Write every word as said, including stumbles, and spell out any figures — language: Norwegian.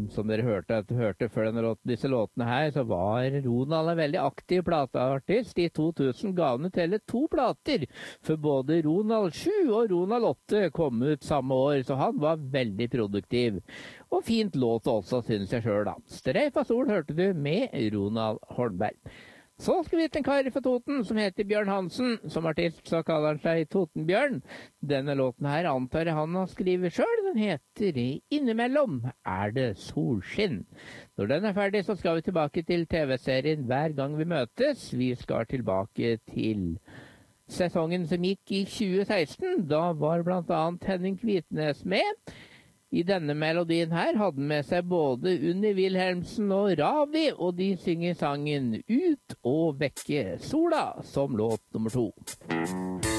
som dere hørte, hørte før denne låt, disse låtene her, så var Ronald en veldig aktiv plateartist. I to tusen ga han ut hele to plater, for både Ronald sju og Ronald åtte kom ut samme år, så han var veldig produktiv. Og fint låt også, synes jeg selv da. Streif av sol hørte du med Ronald Holmberg. Så skal vi til en kar fra Toten som heter Bjørn Hansen. Som artist så kaller han seg Totenbjørn. Denne låten her antar jeg han har skrivet selv. Den heter Innimellom er det solskinn. Når den er ferdig så skal vi tilbake til T V-serien Hver gang vi møtes. Vi skal tilbake til sesongen som gikk i tjue seksten. Da var blant annet Henning Kvitnes med. I denne melodien her hadde han med seg både Unni Wilhelmsen og Ravi, og de synger sangen Ut og vekke sola som låt nummer to.